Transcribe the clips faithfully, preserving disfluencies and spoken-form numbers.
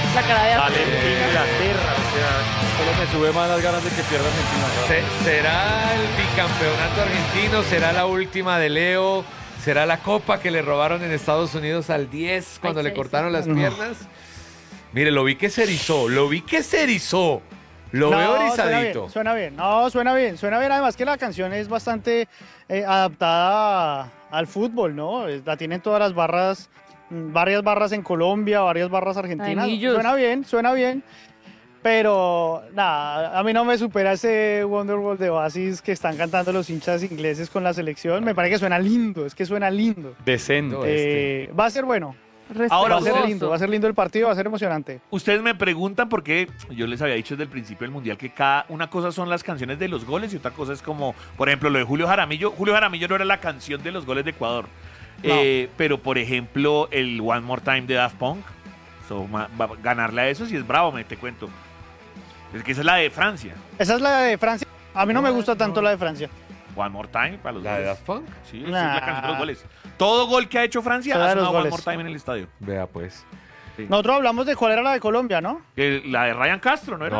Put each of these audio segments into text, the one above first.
La cara de Sale Argentina. Inglaterra, o sea, Solo me sube más las ganas de que pierda Argentina. Se- ¿Será el bicampeonato argentino? ¿Será la última de Leo? ¿Será la copa que le robaron en Estados Unidos al diez cuando Ay, le sí, cortaron sí. las piernas? Mire, lo vi que se erizó, lo vi que se erizó. Lo No, veo suena erizadito. bien, suena bien, no, suena bien, suena bien, además que la canción es bastante eh, adaptada a- al fútbol, ¿no? Es- La tienen todas las barras, mm, varias barras en Colombia, varias barras argentinas, Amiguillos. suena bien, suena bien, pero nada, a mí no me supera ese Wonderwall de Oasis que están cantando los hinchas ingleses con la selección, me parece que suena lindo, es que suena lindo. Decente. No, Eh, va a ser bueno, Ahora, va a ser Respetuoso. lindo, va a ser lindo el partido, va a ser emocionante. ustedes me preguntan por qué yo les había dicho desde el principio del Mundial que cada una cosa son las canciones de los goles y otra cosa es como, por ejemplo, lo de Julio Jaramillo. Julio Jaramillo no era la canción de los goles de Ecuador. No. Eh, pero, por ejemplo, el One More Time de Daft Punk, so, ma- va- ganarle a eso sí es bravo, me te cuento. Es que esa es la de Francia. Esa es la de Francia, a mí no me gusta tanto la de Francia. One More Time para los ¿La de goles. Daft Punk? Sí, esa es Nah. la canción de los goles. Todo gol que ha hecho Francia Toda ha de los sonado One goles. More Time en el estadio. Vea pues. Nosotros hablamos de cuál era la de Colombia, ¿no? Que la de Ryan Castro, ¿no era?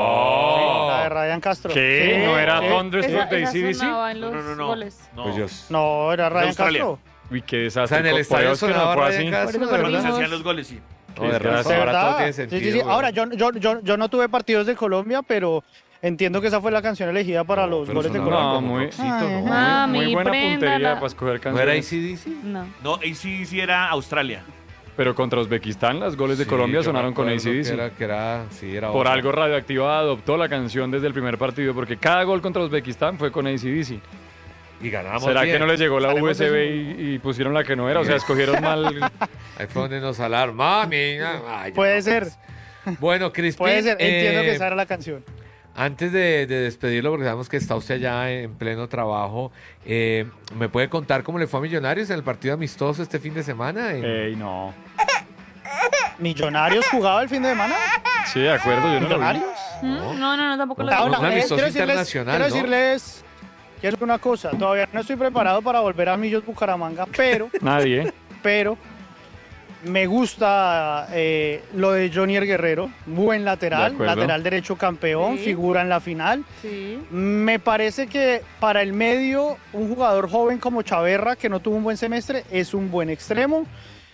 No. La de Ryan Castro. ¿Qué? Sí, ¿No era sí. Thunderstruck de Esa, A C D esa C? sonaba en No, los no, no, no. goles. No. Pues yo- No, era Ryan Australia. Castro. Uy, qué O desastre. sea, en el Por estadio Dios que no sonaba fue Ryan así. Castro, Por eso ¿de Cuando verdad? se perdimos. hacían los goles, sí. No, de Qué verdad, desastre. De ahora todo verdad. tiene Sí, sentido. sí, sí. güey. Ahora, yo, yo, yo, yo no tuve partidos de Colombia, pero entiendo que esa fue la canción elegida para los pero goles de sonaba Colombia. No, como muy- rockcito, Ay, ¿no? Mami, Muy buena préndala. puntería para escoger ¿No era canciones. A C D C? No. No, A C D C era Australia. Pero contra Uzbekistán, los goles de Sí, Colombia yo sonaron me con acuerdo que A C D C. era- que era- sí, era Por otra. algo Radioactiva adoptó la canción desde el primer partido, porque cada gol contra Uzbekistán fue con A C D C. Y ganamos ¿Será bien. que no les llegó la Estaremos U S B y, y pusieron la que no era? O sea, escogieron mal. Ahí fue donde nos salaron. Mami. Ay, ya Puede no, ser, pues. Bueno, Crispin. puede ser. Entiendo eh, que esa era la canción. Antes de, de despedirlo, porque sabemos que está usted allá en pleno trabajo, eh, ¿me puede contar cómo le fue a Millonarios en el partido amistoso este fin de semana? En- Ey, no. ¿Millonarios jugaba el fin de semana? Sí, de acuerdo, yo no lo vi. ¿Millonarios? ¿Mm? No, no, no, tampoco lo Ah, vi. un Ahora, eh, amistoso quiero decirles, internacional, quiero ¿no? decirles, quiero decir una cosa, todavía no estoy preparado para volver a Millos Bucaramanga, pero, Nadie, ¿eh? pero, me gusta eh, lo de Jonier Guerrero, buen De lateral, acuerdo. lateral derecho campeón, Sí. figura en la final. Sí. Me parece que para el medio, un jugador joven como Chaverra, que no tuvo un buen semestre, es un buen extremo.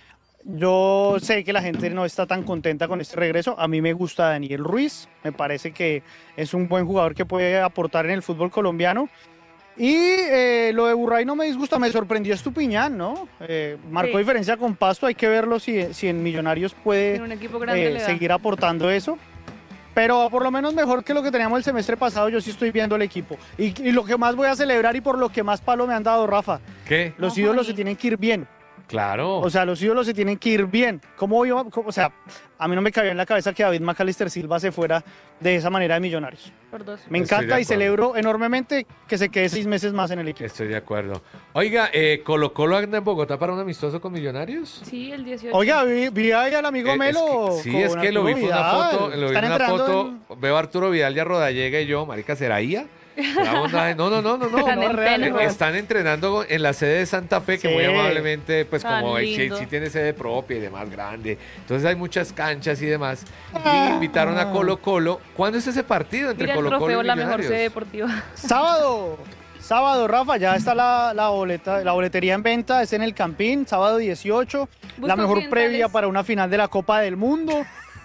Yo sé que la gente no está tan contenta con este regreso. A mí me gusta Daniel Ruiz. Me parece que es un buen jugador que puede aportar en el fútbol colombiano. Y eh, lo de Burray no me disgusta. Me sorprendió Estupiñán, ¿no? Eh, marcó Sí. diferencia con Pasto. Hay que verlo si, si en Millonarios puede Tiene un equipo grande. eh, le da. seguir aportando eso. Pero por lo menos mejor que lo que teníamos el semestre pasado, yo sí estoy viendo el equipo. Y, y lo que más voy a celebrar y por lo que más palo me han dado, Rafa, ¿Qué? los Ojo ídolos ahí. se tienen que ir bien. Claro. O sea, los ídolos se tienen que ir bien. ¿Cómo iba? cómo- o sea, a mí no me cabía en la cabeza que David McAllister Silva se fuera de esa manera de Millonarios. Por dos. Me Estoy de encanta y acuerdo. celebro enormemente que se quede seis meses más en el equipo. Estoy de acuerdo. Oiga, eh, ¿Colo Colo anda en Bogotá para un amistoso con Millonarios? Sí, el dieciocho. Oiga, vi, vi ahí al amigo Eh, es Melo. que- sí, con es que lo vi, Arturo fue una Vidal. foto, lo vi Están una entrenando foto, en- veo a Arturo Vidal y a Rodallega y yo, marica, ¿será I A? ¿Será onda de- No, no, no, no, no. Están no, en real, pleno. no. Están entrenando en la sede de Santa Fe, que Sí. muy amablemente, pues Tan como sí, lindo. sí tiene sede propia y demás grande. Entonces hay muchas canchas y demás. Y invitaron a Colo Colo. ¿Cuándo es ese partido entre Mira el Colo Colo trofeo, y la mejor Millonarios? sede deportiva. Sábado. Sábado, Rafa, ya está la, la, boleta, la boletería en venta, es en el Campín, sábado dieciocho. Busca La mejor occidentales. previa para una final de la Copa del Mundo.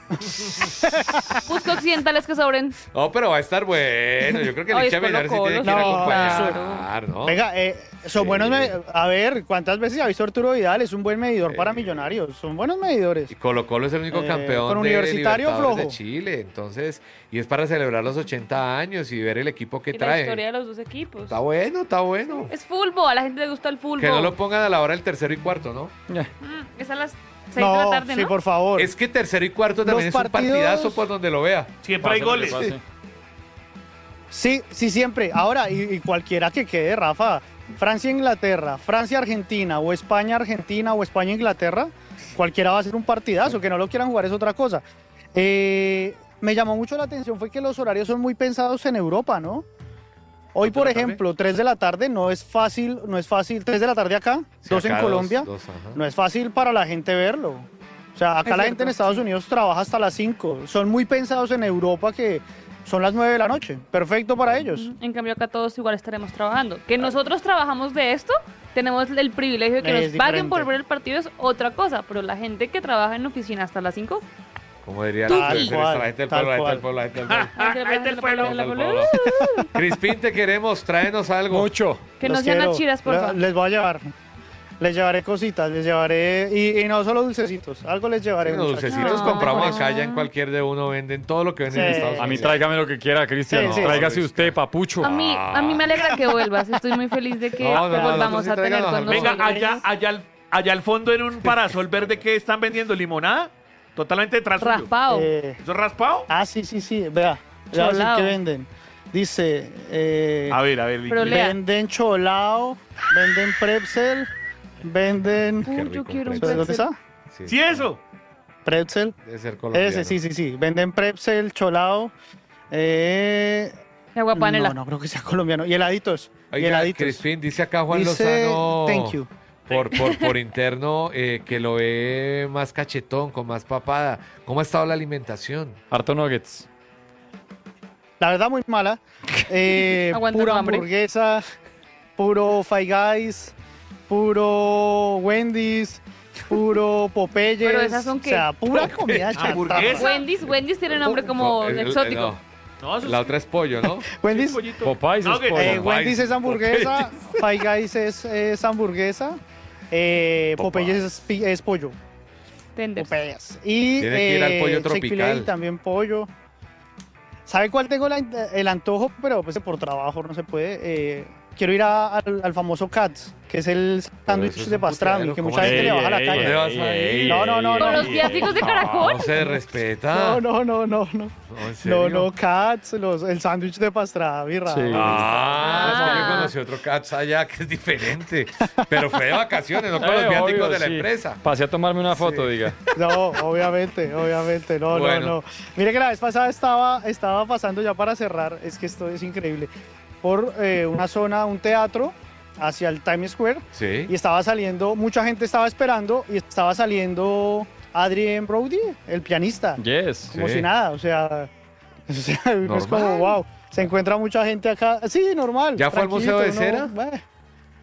Busca occidentales que sobren. No, pero va a estar bueno. Yo creo que el Ay, hincha es de Millonarios sí Colo tiene que ir Colo. a No, acompañar, ¿no? Venga, eh, son Sí. buenos. me- A ver, ¿cuántas veces ha visto Arturo Vidal? Es un buen medidor Sí. para Millonarios. Son buenos medidores. Y Colo Colo es el único Eh, campeón con de Universitario Libertadores de flojo. Chile. Entonces, y es para celebrar los ochenta años y ver el equipo que Y la trae. historia de los dos equipos. Está bueno, está bueno. Es fútbol, a la gente le gusta el fútbol. Que no lo pongan a la hora del tercero y cuarto, ¿no? Ya. Mm, es a las seis de la No, tarde, sí, ¿no? por favor. Es que tercero y cuarto también Los es un partidos- partidazo por donde lo vea. Siempre hay Pase lo que goles. pase. Sí, sí, siempre. Ahora, y, y cualquiera que quede, Rafa. Francia-Inglaterra, Francia-Argentina, o España-Argentina, o España-Inglaterra, cualquiera va a ser un partidazo. Que no lo quieran jugar es otra cosa. Eh, me llamó mucho la atención fue que los horarios son muy pensados en Europa, ¿no? Hoy, ¿Cuánto por de la tarde? ejemplo, tres de la tarde no es fácil, no es fácil, tres de la tarde acá, Sí, dos en acá Colombia, dos, ajá. no es fácil para la gente verlo. O sea, acá Es la cierto, gente en Estados sí. Unidos trabaja hasta las cinco. Son muy pensados en Europa que son las nueve de la noche. Perfecto para ellos. En cambio, acá todos igual estaremos trabajando. Que nosotros trabajamos de esto, tenemos el privilegio de que Es nos paguen por diferente. ver el partido, es otra cosa. Pero la gente que trabaja en oficina hasta las cinco, Como diría Tal la tercera, cual, la gente del tal pueblo, la gente del cual. pueblo, la gente del pueblo. Ahí está el pueblo. La gente del pueblo. Crispín, te queremos, tráenos algo. Mucho. que Los no sean quiero. achiras, por Le- favor. Les voy a llevar. Les llevaré cositas, les llevaré. Y, y no solo dulcecitos, algo les llevaré. Sí, los muchachos. dulcecitos No. compramos acá, ya en cualquier de uno venden todo lo que venden en Sí. Estados A mí Unidos. tráigame lo que quiera, Cristian. Sí, sí. Tráigase usted, papucho. A mí, a mí me alegra que vuelvas. Estoy muy feliz de que No, no, no, volvamos nosotros sí a tener tráiganos con algo. nosotros. Venga, allá, allá, al- allá al fondo en un parasol verde que están vendiendo limonada, totalmente detrás suyo. Raspado. Eh, ¿Eso es raspado? ah, sí, sí, sí. Vea. Ya así Cholao. que venden. Dice. eh, A ver, a ver. Pero Vicky. lea. venden cholao, venden pretzel, venden. Qué Uy, rico yo quiero un pretzel. ¿Dónde pretzel. está? Sí, ¿Sí eso? Pretzel. debe ser colombiano. Ese, sí, sí, sí. Venden pretzel, cholao. Eh, Y agua panela. no, no creo que sea colombiano. Y heladitos. y Oiga, heladitos. Crispín, dice acá Juan Dice, Lozano thank you. por, por, por interno eh, que lo ve más cachetón, con más papada. ¿Cómo ha estado la alimentación? Harto nuggets. La verdad, muy mala. Eh, Aguantando pura hambre. hamburguesa, puro Five Guys, puro Wendy's, puro Popeyes. ¿Pero esas son O qué? sea, pura comida Hamburguesa. chatarra. Wendy's, Wendy's tiene nombre como No, el- el- exótico. no, No, eso la es otra es pollo, ¿no? Wendy's, pollito. Popeyes es Nuggets. pollo. eh, Popeyes, Wendy's es hamburguesa, Five Guys es, es hamburguesa, eh, Popeyes es, pi- es pollo. Tenders. Popeyes. Y Tiene que ir al eh, pollo Chick-fil-A tropical. también pollo. ¿Sabe cuál tengo la- el antojo? Pero pues por trabajo no se puede. Eh, quiero ir a- al, al famoso Cats, que es el eso sándwich es de un pastrami, putero, que ¿cómo mucha así? gente le baja la Ey, ¿Dónde calle. vas a ir? No, no, no, ¿Con no. los viáticos de caracol? No se respeta. No, no, no, no, no. No, ¿en serio? No, no, Cats, los, el sándwich de pastrami, raro. Sí. Ah, es que Ah. yo conocí otro Cats allá que es diferente. Pero fue de vacaciones, no con los Eh, viáticos obvio, de la sí. empresa. Pasé a tomarme una foto, Sí. diga. No, obviamente, obviamente, no, Bueno. no, no. Mire que la vez pasada estaba, estaba pasando ya para cerrar, es que esto es increíble, por eh, una zona, un teatro, hacia el Times Square, Sí. y estaba saliendo, mucha gente estaba esperando, y estaba saliendo Adrien Brody, el pianista, Yes. como Sí. si nada, o sea, o sea, es Normal. como, wow, se encuentra mucha gente acá, sí, normal. ¿Ya fue al Museo de tranquilito, Cera? No, bah.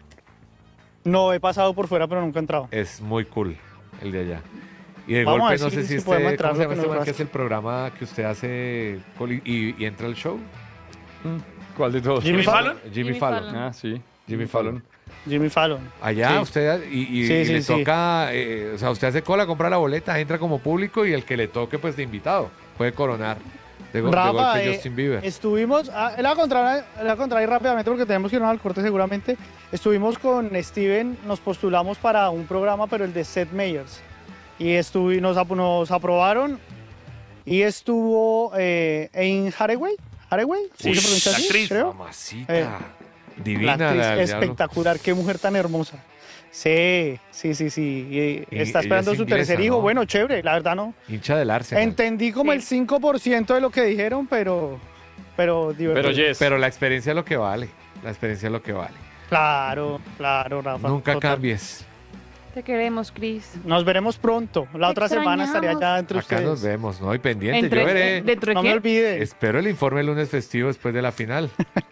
No, he pasado por fuera, pero nunca he entrado. Es muy cool el de allá. Y de Vamos a golpe, ver no si- sé si si este, podemos ¿cómo entrar, se lo llama que este nos man que rasca. es el programa que usted hace col- y, y entra al show? ¿Cuál de todos? Jimmy ¿Jimmy Fallon? Jimmy, Jimmy Fallon. Fallon. Ah, sí. Jimmy Fallon. Jimmy Fallon. Allá Sí. usted, y, y- Sí, y sí, le sí. toca, eh, o sea, usted hace cola, compra la boleta, entra como público y el que le toque, pues de invitado, puede coronar. De, go- de Rafa, golpe eh, Justin Bieber. Estuvimos, ah, le voy a contar, le voy a contar ahí rápidamente porque tenemos que irnos al corte seguramente. Estuvimos con Steven, nos postulamos para un programa, pero el de Seth Meyers. Y estuvi, nos, ap- nos aprobaron y estuvo eh, en Hathaway. ¿Hathaway? ¿Sí Uy, se pronuncia la así? actriz. Creo. Mamacita. Eh, Divina La actriz la del diablo. espectacular, qué mujer tan hermosa. Sí, sí, sí, sí. Y, Y está ella esperando es su inglesa, tercer hijo. ¿no? Bueno, chévere, la verdad no. Hincha del Arsenal. Entendí como Sí. el cinco por ciento de lo que dijeron, pero, pero divertido. Pero yes. Pero la experiencia es lo que vale. La experiencia es lo que vale. Claro, claro, Rafa. Nunca total. cambies. Te queremos, Chris. Nos veremos pronto. La Te otra semana estaría extrañamos. ya entre Acá ustedes. nos vemos, ¿no? Y pendiente. Entre- Yo veré. ¿Dentro de No me qué? olvide. Espero el informe el lunes festivo después de la final.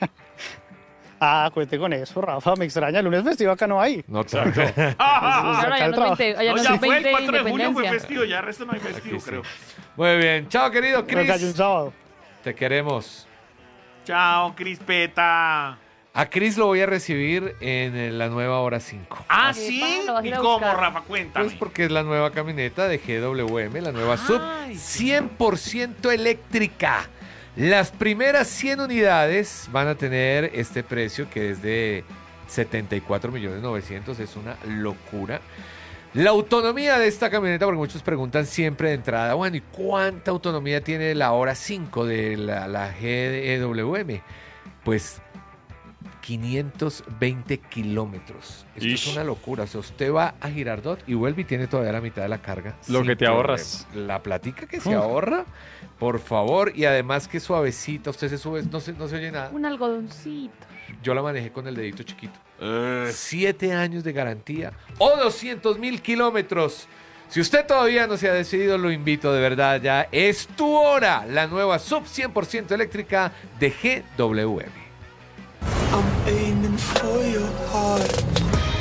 Ah, cuente con eso, Rafa. Me extraña. El lunes festivo acá no hay. No tanto. Claro, acá allá el no trabajo. es veinte, allá No, no ya es fue el veinte cuatro de julio, fue independencia. festivo, ya el resto no hay festivo, Aquí sí. creo. Muy bien. Chao, querido Creo que hay un Chris. sábado. Te queremos. Chao, Crispeta. A Chris lo voy a recibir en eh, la nueva hora cinco. Ah, ¿Qué ¿sí? pasa? Lo vas a ¿Y ir a cómo, buscar. Rafa? Cuéntame. Pues porque es la nueva camioneta de G W M, la nueva sub Ay. cien por ciento eléctrica. Las primeras cien unidades van a tener este precio que es de setenta y cuatro millones novecientos, es una locura. La autonomía de esta camioneta, porque muchos preguntan siempre de entrada, bueno, ¿y cuánta autonomía tiene la hora cinco de la, la G W M? Pues quinientos veinte kilómetros. Esto Ish. es una locura. O sea, usted va a Girardot y vuelve y tiene todavía la mitad de la carga. Lo sin que te problema. ahorras. La platica que se Uf. ahorra, por favor. Y además que suavecita. Usted se sube, no se, no se oye nada. Un algodoncito. Yo la manejé con el dedito chiquito. Eh, Siete años de garantía o doscientos mil kilómetros. Si usted todavía no se ha decidido, lo invito de verdad ya. Es tu hora, la nueva sub cien por ciento eléctrica de G W M. I'm aiming for your heart.